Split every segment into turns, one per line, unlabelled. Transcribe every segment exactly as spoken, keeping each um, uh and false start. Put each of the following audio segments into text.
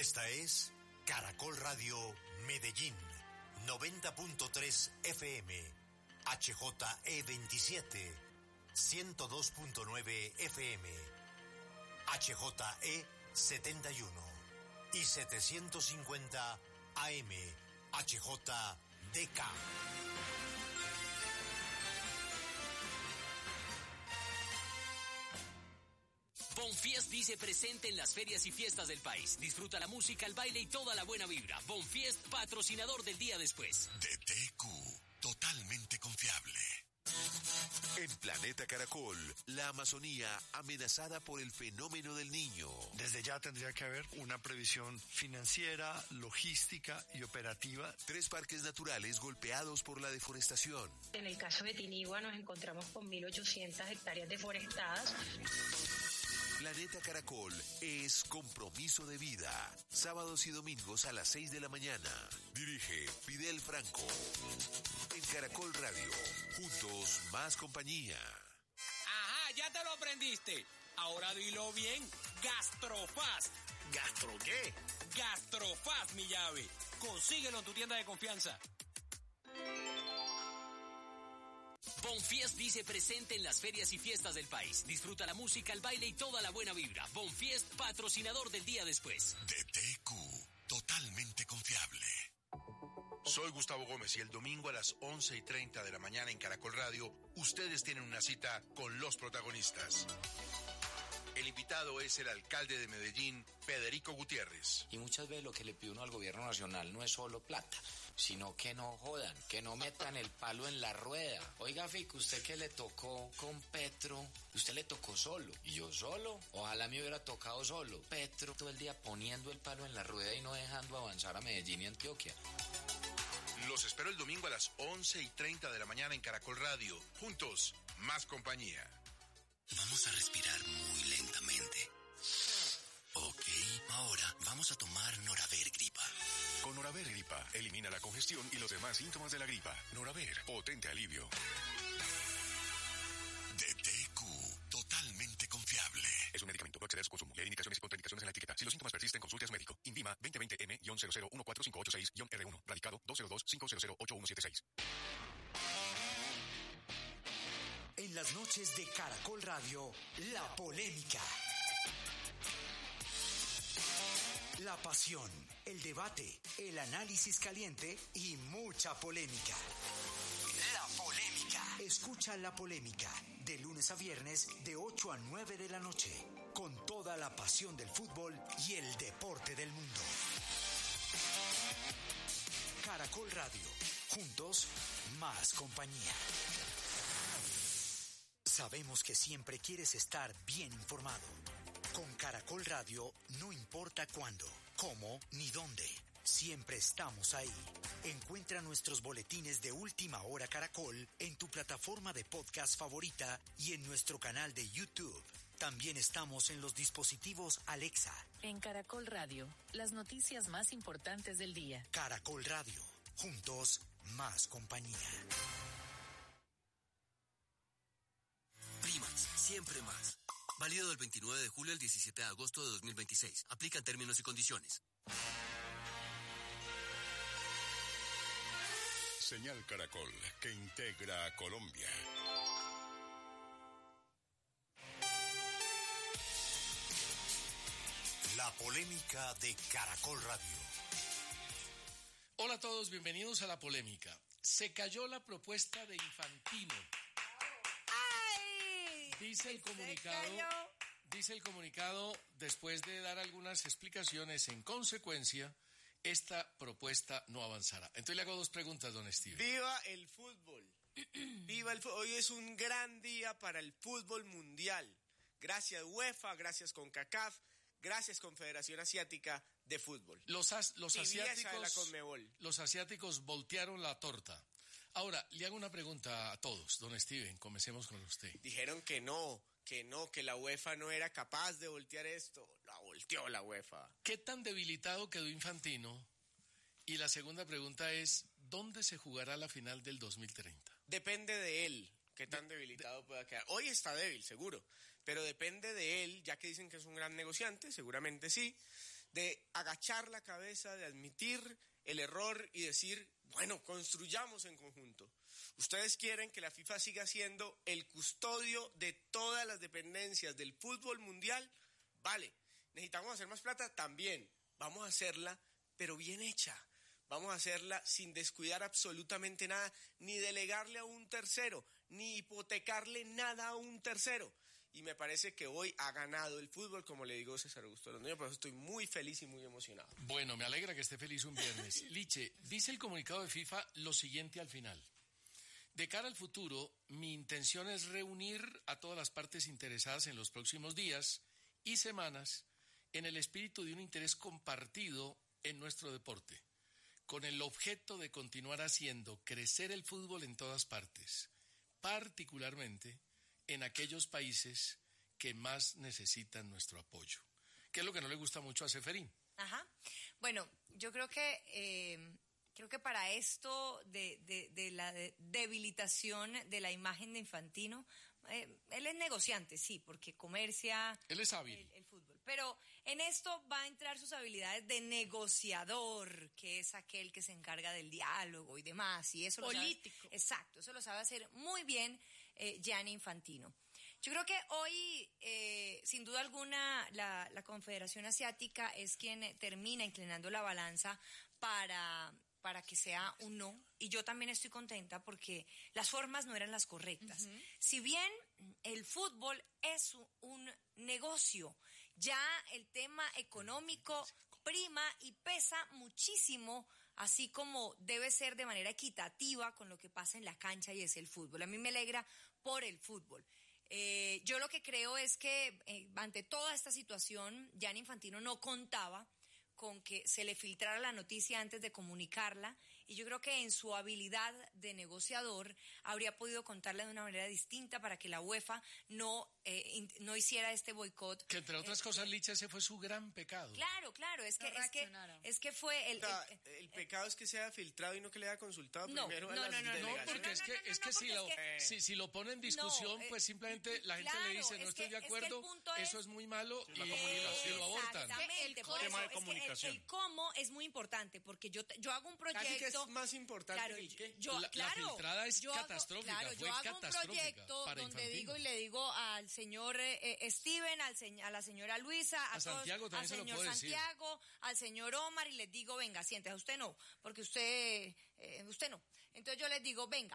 Esta es Caracol Radio Medellín, noventa punto tres F M, H J E veintisiete, ciento dos punto nueve F M, H J E setenta y uno y setecientos cincuenta A M, H J D K.
Bonfiest dice presente en las ferias y fiestas del país. Disfruta la música, el baile y toda la buena vibra. Bonfiest, patrocinador del día después.
D T Q, totalmente confiable. En Planeta Caracol, la Amazonía amenazada por el fenómeno del Niño.
Desde ya tendría que haber una previsión financiera, logística y operativa.
Tres parques naturales golpeados por la deforestación.
En el caso de Tinigua nos encontramos con mil ochocientas hectáreas deforestadas.
Planeta Caracol es compromiso de vida. Sábados y domingos a las seis de la mañana. Dirige Fidel Franco. En Caracol Radio. Juntos, más compañía.
Ajá, ya te lo aprendiste. Ahora dilo bien. Gastrofast.
¿Gastro qué?
Gastrofast, mi llave. Consíguelo en tu tienda de confianza. Bonfiest dice presente en las ferias y fiestas del país. Disfruta la música, el baile y toda la buena vibra. Bonfiest, patrocinador del día después.
D T Q, totalmente confiable.
Soy Gustavo Gómez y el domingo a las once y treinta de la mañana en Caracol Radio, ustedes tienen una cita con los protagonistas. El invitado es el alcalde de Medellín, Federico Gutiérrez.
Y muchas veces lo que le pide uno al gobierno nacional no es solo plata, sino que no jodan, que no metan el palo en la rueda. Oiga, Fico, usted que le tocó con Petro, usted le tocó solo, y yo solo. Ojalá me hubiera tocado solo. Petro todo el día poniendo el palo en la rueda y no dejando avanzar a Medellín y Antioquia.
Los espero el domingo a las once y treinta de la mañana en Caracol Radio. Juntos, más compañía.
Vamos a respirar muy lentamente. Ok, ahora vamos a tomar Noraver Gripa.
Con Noraver Gripa, elimina la congestión y los demás síntomas de la gripa. Noraver, potente alivio. D T Q, totalmente confiable. Es un medicamento, no exceder su consumo. Leer indicaciones y contraindicaciones en la etiqueta. Si los síntomas persisten, consulte a su médico. INVIMA veinte veinte M cero cero uno cuatro cinco ocho seis R uno. Radicado dos cero dos cinco cero cero ocho uno siete seis.
En las noches de Caracol Radio, la polémica. La pasión, el debate, el análisis caliente y mucha polémica. La polémica. Escucha La Polémica de lunes a viernes de ocho a nueve de la noche, con toda la pasión del fútbol y el deporte del mundo. Caracol Radio. Juntos, más compañía. Sabemos que siempre quieres estar bien informado. Con Caracol Radio no importa cuándo, cómo ni dónde. Siempre estamos ahí. Encuentra nuestros boletines de Última Hora Caracol en tu plataforma de podcast favorita y en nuestro canal de YouTube. También estamos en los dispositivos Alexa.
En Caracol Radio, las noticias más importantes del día.
Caracol Radio. Juntos, más compañía.
Primas, siempre más. Válido del veintinueve de julio al diecisiete de agosto de dos mil veintiséis. Aplican términos y condiciones.
Señal Caracol, que integra a Colombia.
La polémica de Caracol Radio.
Hola a todos, bienvenidos a La Polémica. Se cayó la propuesta de Infantino.
¡Ay!
Dice el comunicado, dice el comunicado, después de dar algunas explicaciones, en consecuencia, esta propuesta no avanzará. Entonces le hago dos preguntas, don Steven.
¡Viva el fútbol! ¡Viva el fútbol! Hoy es un gran día para el fútbol mundial. Gracias UEFA, gracias CONCACAF, gracias Confederación Asiática de Fútbol.
Los, as, los asiáticos,
de la Conmebol.
Los asiáticos voltearon la torta. Ahora, le hago una pregunta a todos, don Steven, comencemos con usted.
Dijeron que no, que no, que la UEFA no era capaz de voltear esto. La volteó la UEFA.
¿Qué tan debilitado quedó Infantino? Y la segunda pregunta es, ¿dónde se jugará la final del dos mil treinta?
Depende de él, qué tan de, debilitado de, pueda quedar. Hoy está débil, seguro. pero depende de él, ya que dicen que es un gran negociante, seguramente sí, de agachar la cabeza, de admitir el error y decir, bueno, construyamos en conjunto. Ustedes quieren que la FIFA siga siendo el custodio de todas las dependencias del fútbol mundial, vale. ¿Necesitamos hacer más plata? También. Vamos a hacerla, pero bien hecha. Vamos a hacerla sin descuidar absolutamente nada, ni delegarle a un tercero, ni hipotecarle nada a un tercero. Y me parece que hoy ha ganado el fútbol, como le digo César Augusto Londoño, por eso estoy muy feliz y muy emocionado.
Bueno, me alegra que esté feliz un viernes. Liche, dice el comunicado de FIFA lo siguiente al final. De cara al futuro, mi intención es reunir a todas las partes interesadas en los próximos días y semanas en el espíritu de un interés compartido en nuestro deporte, con el objeto de continuar haciendo crecer el fútbol en todas partes, particularmente en aquellos países que más necesitan nuestro apoyo. ¿Qué es lo que no le gusta mucho a Ceferín?
Ajá. Bueno, yo creo que eh, creo que para esto de, de, de la de debilitación de la imagen de Infantino, eh, él es negociante, sí, porque comercia.
Él es hábil.
El, el fútbol. Pero en esto va a entrar sus habilidades de negociador, que es aquel que se encarga del diálogo y demás. Y eso
político.
Lo sabe, exacto, eso lo sabe hacer muy bien eh, Gianni Infantino. Yo creo que hoy, eh, sin duda alguna, la, la Confederación Asiática es quien termina inclinando la balanza para, para que sea un no. Y yo también estoy contenta porque las formas no eran las correctas. Uh-huh. Si bien el fútbol es un negocio, ya el tema económico prima y pesa muchísimo, así como debe ser de manera equitativa con lo que pasa en la cancha y es el fútbol. A mí me alegra por el fútbol. Eh, yo lo que creo es que eh, ante toda esta situación, Gianni Infantino no contaba con que se le filtrara la noticia antes de comunicarla, y yo creo que en su habilidad de negociador habría podido contarla de una manera distinta para que la UEFA no, eh, in, no hiciera este boicot.
Que entre otras
eh,
cosas, Licha, ese fue su gran pecado.
Claro, claro, es que,
no
es, que es que fue el...
O sea,
el,
el, el pecado es que se haya filtrado y no que le haya consultado
no,
primero
no,
a las
no, no,
delegaciones.
No, porque es que, es que, si, lo,
es que
si, si lo pone en discusión,
no, eh,
pues simplemente la gente
claro,
le dice, no estoy
que,
de acuerdo,
es
eso es, es muy malo,
la
y,
comunicación.
y lo abortan.
Exactamente,
el
por
tema
eso,
de
es
comunicación.
Que el, el cómo es muy importante, porque yo, yo hago un proyecto...
Casi que es más importante
claro,
que el qué.
Yo,
la,
claro,
la filtrada es
yo hago,
catastrófica,
claro,
fue
yo hago un
catastrófica
proyecto
para
donde
Infantino.
digo y le digo al señor eh, Steven, al se, a la señora Luisa, a,
a
todos,
Santiago también
al
se lo
señor
puedo decir.
Santiago, al señor Omar, y les digo, venga, siéntese, usted no, porque usted, eh, usted no. Entonces yo les digo, venga,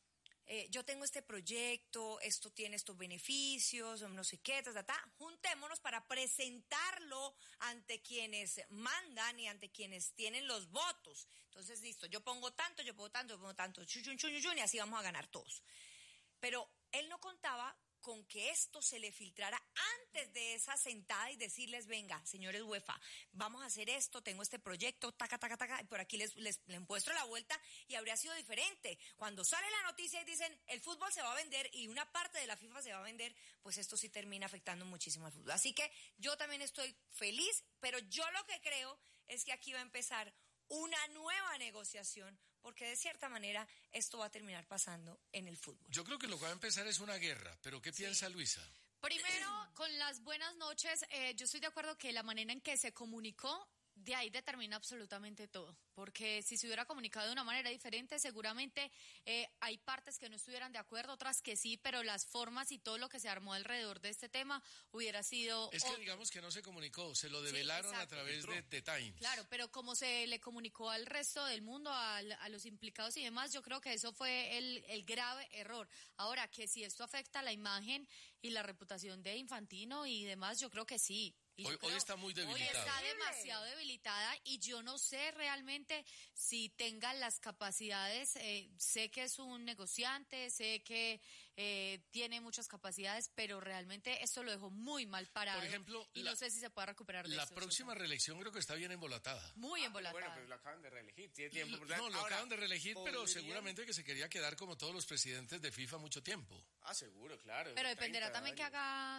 Eh, yo tengo este proyecto, esto tiene estos beneficios, no sé qué, ta, ta, ta. Juntémonos para presentarlo ante quienes mandan y ante quienes tienen los votos. Entonces, listo, yo pongo tanto, yo pongo tanto, yo pongo tanto, chun, chun, chun, chun, y así vamos a ganar todos. Pero él no contaba con que esto se le filtrara antes de esa sentada y decirles, venga, señores UEFA, vamos a hacer esto, tengo este proyecto, taca, taca, taca, y por aquí les, les, les muestro la vuelta, y habría sido diferente. Cuando sale la noticia y dicen, el fútbol se va a vender y una parte de la FIFA se va a vender, pues esto sí termina afectando muchísimo al fútbol. Así que yo también estoy feliz, pero yo lo que creo es que aquí va a empezar una nueva negociación, porque de cierta manera esto va a terminar pasando en el fútbol.
Yo creo que lo que va a empezar es una guerra, pero ¿qué piensa sí. Luisa?
Primero, con las buenas noches, eh, yo estoy de acuerdo que la manera en que se comunicó, de ahí determina absolutamente todo, porque si se hubiera comunicado de una manera diferente, seguramente eh, hay partes que no estuvieran de acuerdo, otras que sí, pero las formas y todo lo que se armó alrededor de este tema hubiera sido...
Es que
otro.
digamos que no se comunicó, se lo develaron sí, a través de The Times.
Claro, pero como se le comunicó al resto del mundo, a, a los implicados y demás, yo creo que eso fue el, el grave error. Ahora, que si esto afecta la imagen y la reputación de Infantino y demás, yo creo que sí.
Hoy,
creo,
hoy está muy debilitada.
Hoy está demasiado debilitada y yo no sé realmente si tenga las capacidades. Eh, sé que es un negociante, sé que eh, tiene muchas capacidades, pero realmente esto lo dejó muy mal parado.
Por ejemplo,
y
la,
no sé si se puede recuperar de
La
eso,
próxima
eso.
reelección creo que está bien embolatada.
Muy
ah,
embolatada.
Bueno, pero lo acaban de reelegir, tiene tiempo.
¿verdad? No, lo Ahora, acaban de reelegir,
¿podría?
Pero seguramente que se quería quedar como todos los presidentes de FIFA mucho tiempo.
Ah, seguro, claro.
Pero dependerá también
años.
que haga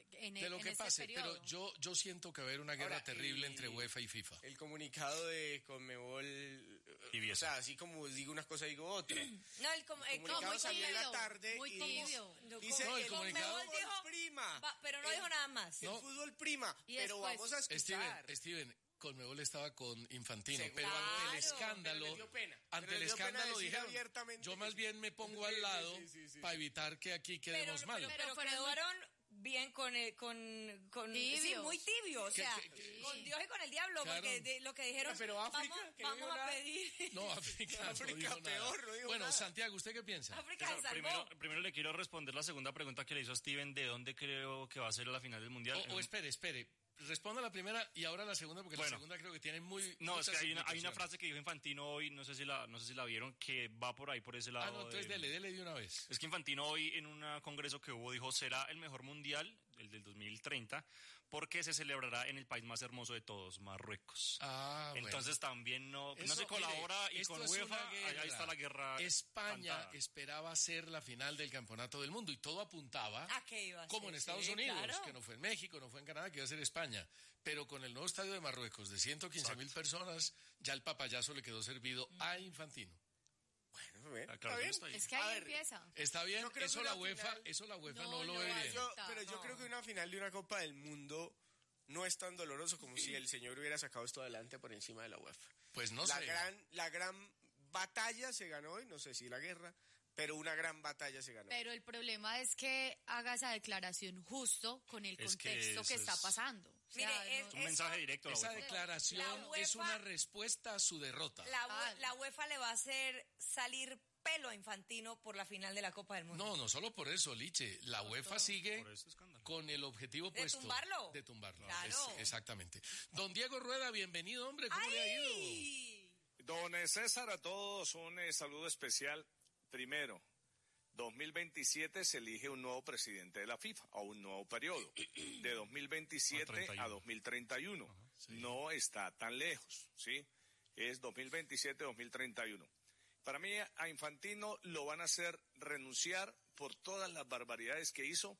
en,
de lo
en
que
ese
pase,
periodo.
pero yo, yo siento que va a haber una guerra
Ahora,
terrible
el-
entre UEFA y FIFA.
El comunicado de Conmebol, o sea, así como digo una cosa, digo otra.
No, el, com-
El
el
comunicado
muy
salió en la
tibio,
tarde
muy
y
tibio.
dice
No, el
el
comunicado-
fútbol
dijo-
prima.
Va, pero no
El-
dijo nada más.
El
No.
fútbol prima,
Y
pero
después-
vamos a escuchar.
Steven, Steven, Conmebol estaba con Infantino,
Seguro.
pero ante
Claro,
el escándalo,
pero le dio pena.
ante
Pero
el
le dio pena
escándalo
decir
dijeron,
abiertamente
yo
que
más
sí.
bien me pongo
Sí,
al
sí,
lado
sí, sí, sí.
para evitar que aquí
Pero,
quedemos mal.
pero, pero
fueron muy-
quedaron bien con, eh, con, con sí,
Tibios.
muy tibio, o
Que-
sea,
que- que-
con Dios y con el diablo,
Claro.
porque de- lo que dijeron,
Pero África,
vamos,
que no
vamos
dijo
a
nada.
pedir,
No, África, no
África
dijo nada.
peor, no dijo
Bueno,
nada.
Santiago, ¿usted qué piensa?
África se
Pero
salvó.
primero, primero le quiero responder la segunda pregunta que le hizo Steven, ¿de dónde creo que va a ser la final del Mundial?
O, o espere, espere. Responda la primera y ahora la segunda, porque
Bueno.
la segunda creo que tiene muy.
No, es que
muchas
hay una, hay una
implicaciones.
frase que dijo Infantino hoy, no sé si la, no sé si la vieron, que va por ahí, por ese lado.
Ah, no, entonces
de-
dele, dele de una vez.
Es que Infantino hoy en un congreso que hubo dijo, será el mejor mundial, el del dos mil treinta, porque se celebrará en el país más hermoso de todos, Marruecos.
Ah, bueno.
Entonces también no, no
Eso,
se colabora
mire,
y
esto
con
es
UEFA,
una guerra.
ahí está la guerra.
España
cantada.
esperaba ser la final del campeonato del mundo y todo apuntaba,
¿A qué iba a
como
ser?
en Estados
Sí,
Unidos,
claro.
que no fue en México, no fue en Canadá, que iba a ser España. Pero con el nuevo estadio de Marruecos de ciento quince mil personas, ya el papayazo le quedó servido a Infantino.
Bueno, bien,
Ah,
está
claro,
bien.
está ahí.
Es que
A
ahí
ver,
empieza.
Está bien,
Yo creo
eso
que
la
una
UEFA,
final-
eso la UEFA no,
No,
lo
no,
ve
no,
bien.
Yo-
No.
pero yo creo que una final de una Copa del Mundo no es tan doloroso como si el señor hubiera sacado esto adelante por encima de la UEFA.
Pues no
la
sé.
gran, la gran batalla se ganó hoy, no sé si la guerra, pero una gran batalla se ganó.
Pero el problema es que haga esa declaración justo con el
Es que
contexto que,
eso
está
es-
pasando. O sea,
Mire, es-
no-
Es un mensaje directo a la
Esa
UEFA.
declaración
La UEFA-
es una respuesta a su derrota.
La, ue-
Ah,
la UEFA le va a hacer salir pelo a Infantino por la final de la Copa del Mundo.
No, no solo por eso, Liche. La UEFA sigue
Por este escándalo.
con el objetivo
¿De
puesto
tumbarlo?
de tumbarlo.
Claro.
Es- exactamente. Don Diego Rueda, bienvenido, hombre. ¿Cómo le ha ido?
¡Ay!
Don César, a todos un eh, saludo especial. Primero, dos mil veintisiete se elige un nuevo presidente de la FIFA, o un nuevo periodo, de dos mil veintisiete
A treinta y uno.
a dos mil treinta y uno. No está tan lejos, ¿sí? Es dos mil veintisiete a dos mil treinta y uno. Para mí, a Infantino lo van a hacer renunciar por todas las barbaridades que hizo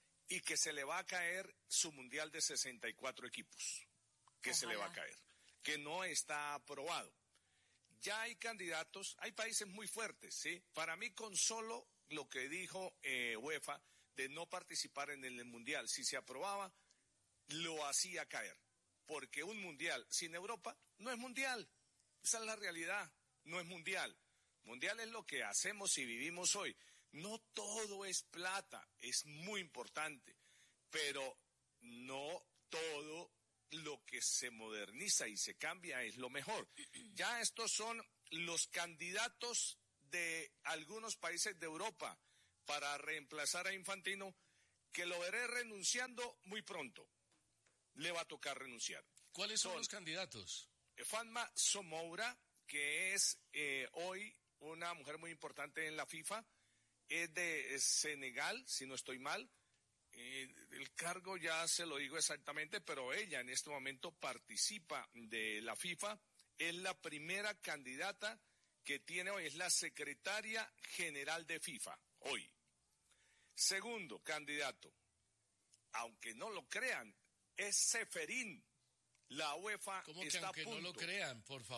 y que se le va a caer su mundial de sesenta y cuatro equipos, que se le va a
Ojalá.
caer, que no está aprobado. Ya hay candidatos, hay países muy fuertes, ¿sí? Para mí, con solo lo que dijo eh, UEFA de no participar en el mundial, si se aprobaba, lo hacía caer. Porque un mundial sin Europa no es mundial. Esa es la realidad, no es mundial. Mundial es lo que hacemos y vivimos hoy. No todo es plata, es muy importante, pero no todo lo que se moderniza y se cambia es lo mejor. Ya estos son los candidatos de algunos países de Europa para reemplazar a Infantino, que lo veré renunciando muy pronto. Le va a tocar renunciar.
¿Cuáles son
Son-
los candidatos?
Fatma Somoura, que es eh, hoy una mujer muy importante en la FIFA, es de Senegal, si no estoy mal. Eh, el cargo ya se lo digo exactamente, pero ella en este momento participa de la FIFA. Es la primera candidata que tiene hoy, es la secretaria general de FIFA, hoy. Segundo candidato, aunque no lo crean, es Seferín. La UEFA
¿Cómo que
está
aunque
a punto.
no lo crean, por favor?